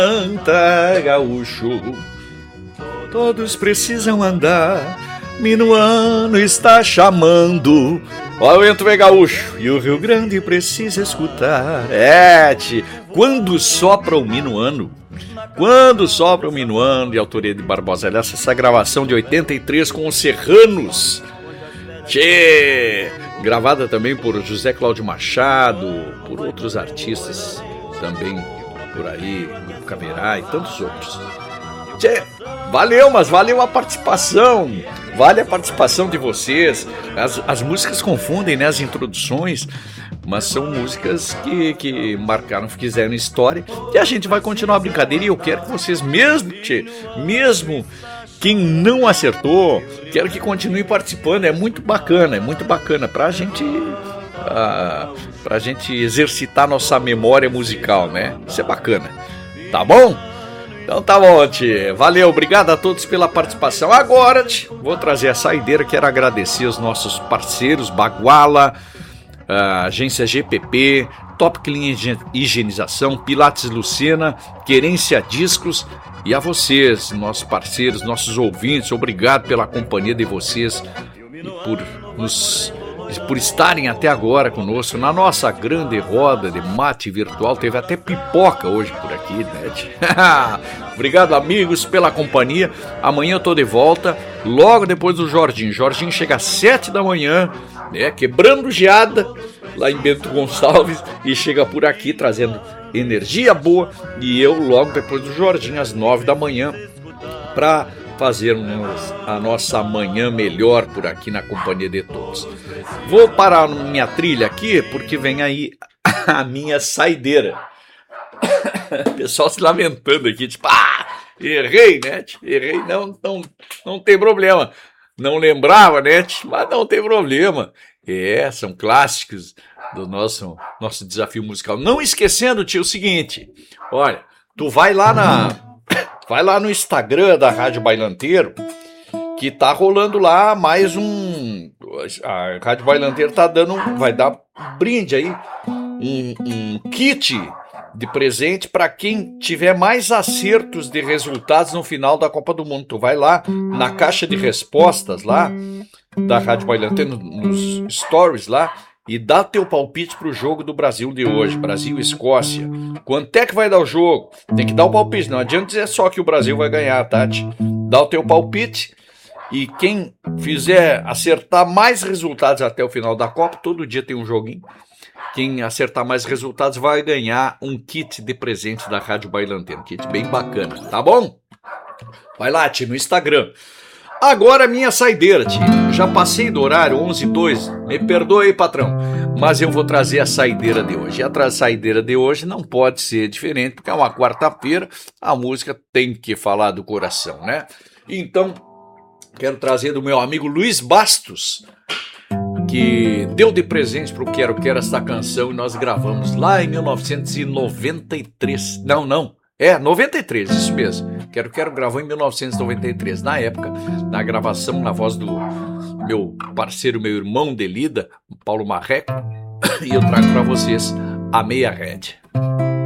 Canta, gaúcho, todos precisam andar, minuano está chamando. Ó, o vento vem gaúcho e o Rio Grande precisa escutar. Quando sopra o minuano, de autoria de Barbosa Lessa, essa gravação de 83 com os Serranos. Gravada também por José Cláudio Machado, por outros artistas também por aí, Grupo Caverá e tantos outros. Valeu a participação, vale a participação de vocês. As músicas confundem, né, as introduções, mas são músicas que marcaram, fizeram história, e a gente vai continuar a brincadeira, e eu quero que vocês mesmo quem não acertou, quero que continue participando, é muito bacana pra gente exercitar nossa memória musical, né? Isso é bacana, tá bom? Então tá bom, tchê. Valeu, obrigado a todos pela participação. Agora, tchê, vou trazer a saideira, quero agradecer os nossos parceiros, Baguala, Agência GPP, Top Clean Higienização, Pilates Lucena, Querência Discos, e a vocês, nossos parceiros, nossos ouvintes, obrigado pela companhia de vocês e por estarem até agora conosco na nossa grande roda de mate virtual. Teve até pipoca hoje por aqui, né? Obrigado, amigos, pela companhia. Amanhã eu tô de volta, logo depois do Jorginho. Jorginho chega às 7 da manhã, né? Quebrando geada lá em Bento Gonçalves, e chega por aqui trazendo energia boa, e eu logo depois do Jorginho às 9 da manhã para fazermos a nossa manhã melhor por aqui na companhia de todos. Vou parar minha trilha aqui porque vem aí a minha saideira. O pessoal se lamentando aqui, tipo, errei, né? Errei, não tem problema. Não lembrava, né? Mas não tem problema. São clássicos do nosso desafio musical. Não esquecendo, tio, o seguinte, olha, tu vai lá no Instagram da Rádio Bailanteiro, que tá rolando lá mais a Rádio Bailanteiro vai dar brinde aí, um kit de presente para quem tiver mais acertos de resultados no final da Copa do Mundo. Tu vai lá na caixa de respostas lá da Rádio Bailanteiro, nos stories lá, e dá teu palpite pro jogo do Brasil de hoje, Brasil e Escócia. Quanto é que vai dar o jogo? Tem que dar o palpite, não adianta dizer só que o Brasil vai ganhar, Tati. Dá o teu palpite, e quem fizer acertar mais resultados até o final da Copa, todo dia tem um joguinho, quem acertar mais resultados vai ganhar um kit de presente da Rádio Bailanteiro, um kit bem bacana, tá bom? Vai lá, tio, no Instagram. Agora minha saideira, tio. Já passei do horário 11h02, me perdoe aí, patrão, mas eu vou trazer a saideira de hoje. E a saideira de hoje não pode ser diferente, porque é uma quarta-feira, a música tem que falar do coração, né? Então, quero trazer do meu amigo Luiz Bastos, que deu de presente pro Quero Quero essa canção, e nós gravamos lá em 1993. Não, 93, isso mesmo. Quero gravou em 1993, na época, na gravação, na voz do meu parceiro, meu irmão de lida, Paulo Marreco, e eu trago para vocês a Meia Red.